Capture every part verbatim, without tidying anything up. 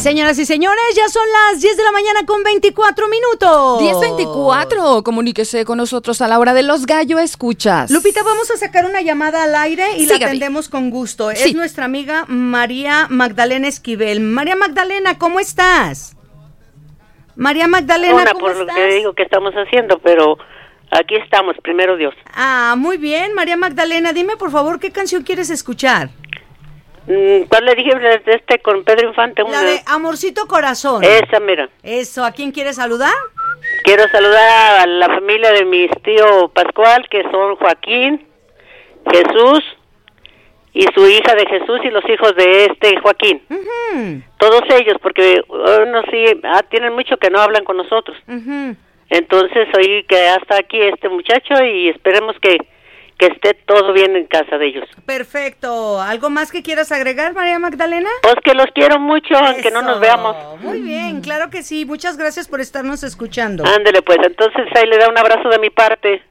Señoras y señores, ya son las diez de la mañana con veinticuatro minutos. diez veinticuatro, comuníquese con nosotros a la hora de los gallo escuchas. Lupita, vamos a sacar una llamada al aire y Sí, la Gaby. atendemos con gusto. Sí. Es nuestra amiga María Magdalena Esquivel. María Magdalena, ¿cómo estás? María Magdalena, Hola, ¿cómo por estás? lo que digo que estamos haciendo, pero aquí estamos, primero Dios. Ah, muy bien, María Magdalena, dime por favor qué canción quieres escuchar. Mm, ¿Cuál le dije de este con Pedro Infante? La Una- de Amorcito Corazón. Esa, mira. Eso, ¿a quién quieres saludar? Quiero saludar a la familia de mis tío Pascual, que son Joaquín, Jesús y su hija de Jesús y los hijos de este Joaquín. Ujú, Todos ellos, porque uno sí, ah, tienen mucho que no hablan con nosotros. ujú. Entonces, oí que hasta aquí este muchacho y esperemos que, que esté todo bien en casa de ellos. Perfecto. ¿Algo más que quieras agregar, María Magdalena? Pues que los quiero mucho, aunque no Eso. nos veamos. Muy bien, claro que sí. Muchas gracias por estarnos escuchando. Ándele, pues, entonces ahí le da un abrazo de mi parte.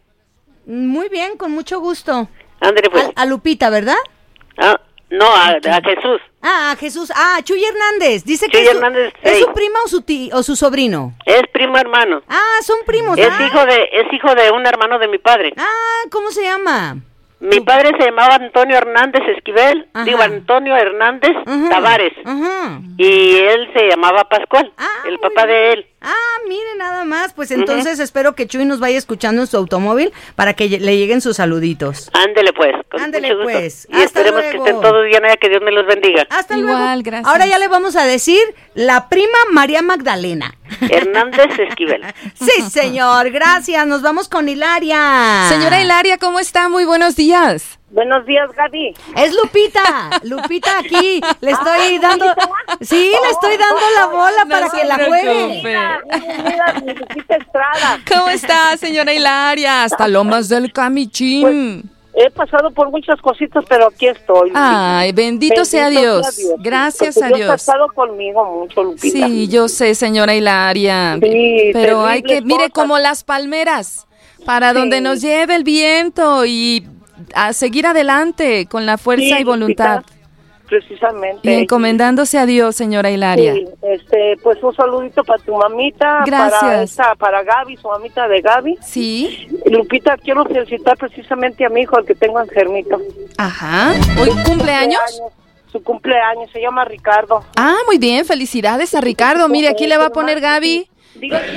Muy bien, con mucho gusto. Ándele, pues. A, a Lupita, ¿verdad? Ah, no, a, a Jesús. Ah, a Jesús. Ah, Chuy Hernández. Dice que Chuy es, su, Hernández, ¿es sí. su prima o su, ti- o su sobrino. Es primo hermano. Ah, son primos. Es ah. hijo de es hijo de un hermano de mi padre. Ah, ¿cómo se llama? Mi padre se llamaba Antonio Hernández Esquivel, Ajá. digo Antonio Hernández Ujú, Tavares, ujú. y él se llamaba Pascual, Ah, el muy papá bien. de él. Ah, mire nada más. Pues entonces espero que Chuy nos vaya escuchando en su automóvil para que lle- le lleguen sus saluditos. Ándele, pues. Con Ándele, mucho gusto. pues. Y Hasta esperemos luego. que estén todos bien allá, que Dios me los bendiga. Hasta Igual, luego. gracias. Ahora ya le vamos a decir la prima María Magdalena. Hernández Esquivel. Sí, señor. Gracias. Nos vamos con Hilaria. Señora Hilaria, ¿cómo está? Muy buenos días. Buenos días, Gaby. Es Lupita. Lupita aquí. Le estoy Ay, dando. Sí, le estoy dando la bola No para se que la preocupe. juegue. Mira, mira, mi Lupita Estrada. ¿Cómo está, señora Hilaria? Hasta Lomas del Camichín. He pasado por muchas cositas, pero aquí estoy. Lupita. Ay, bendito sea Dios. Gracias Porque a Dios ha Dios. estado conmigo mucho, Lupita. Sí, yo sé, señora Hilaria. Sí, Pero hay que, terribles mire, cosas. como las palmeras, para donde Sí. nos lleve el viento y a seguir adelante con la fuerza Sí, y voluntad. Lupita, precisamente. Y encomendándose a Dios, señora Hilaria. Sí, este, pues un saludito para tu mamita, Gracias. para esta, para Gaby, su mamita de Gaby. Sí, Y Lupita, quiero felicitar precisamente a mi hijo, el que tengo enfermito. ajá. ¿Hoy cumpleaños? Su cumpleaños, se llama Ricardo. Ah, muy bien, felicidades a Ricardo. Mire, aquí le va a poner Gaby Dígale